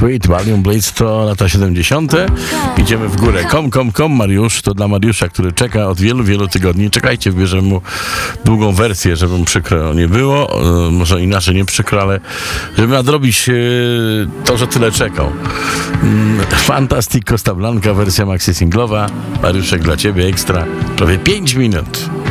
Sweet, Valium Blitz to lata 70. Idziemy w górę. Kom, Mariusz. To dla Mariusza, który czeka od wielu, wielu tygodni. Czekajcie, wybierzemy mu długą wersję, żeby mu przykro nie było. Może inaczej nie przykro, ale żeby nadrobić to, że tyle czekał. Fantastic Costa Blanca, wersja maxi singlowa. Mariuszek dla ciebie ekstra. Prawie 5 minut.